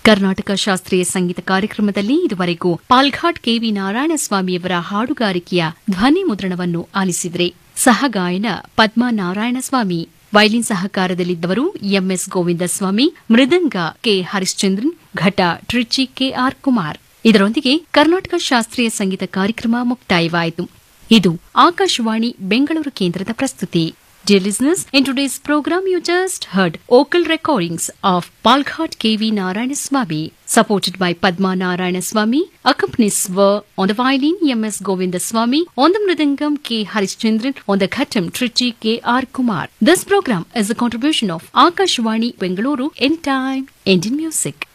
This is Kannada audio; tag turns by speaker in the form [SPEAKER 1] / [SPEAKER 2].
[SPEAKER 1] ಕರ್ನಾಟಕ ಶಾಸ್ತ್ರೀಯ ಸಂಗೀತ ಕಾರ್ಯಕ್ರಮದಲ್ಲಿ ಇದುವರೆಗೂ ಪಾಲ್ಘಾಟ್ ಕೆವಿ ನಾರಾಯಣಸ್ವಾಮಿಯವರ ಹಾಡುಗಾರಿಕೆಯ ಧ್ವನಿ ಮುದ್ರಣವನ್ನು ಆಲಿಸಿದರೆ ಸಹಗಾಯನ ಪದ್ಮಾ ನಾರಾಯಣಸ್ವಾಮಿ, ವೈಲಿನ್ ಸಹಕಾರದಲ್ಲಿದ್ದವರು ಎಂಎಸ್ ಗೋವಿಂದಸ್ವಾಮಿ, ಮೃದಂಗ ಕೆ ಹರಿಶ್ಚಂದ್ರನ್, ಘಟ ಟ್ರಿಚಿ ಕೆಆರ್ ಕುಮಾರ್. ಇದರೊಂದಿಗೆ ಕರ್ನಾಟಕ ಶಾಸ್ತ್ರೀಯ ಸಂಗೀತ ಕಾರ್ಯಕ್ರಮ ಮುಕ್ತಾಯವಾಯಿತು. ಇದು ಆಕಾಶವಾಣಿ ಬೆಂಗಳೂರು ಕೇಂದ್ರದ ಪ್ರಸ್ತುತಿ. Dear listeners, in today's program you just heard vocal recordings of Palghat KV Narayanaswamy, supported by Padma Narayanaswamy. Accompanies were on the violin M.S. Govindaswamy, on the mridangam K. Harishchandran, on the ghatam Trichy K.R. Kumar. This program is a contribution of Akashvani Bengaluru, Anytime Indian Music.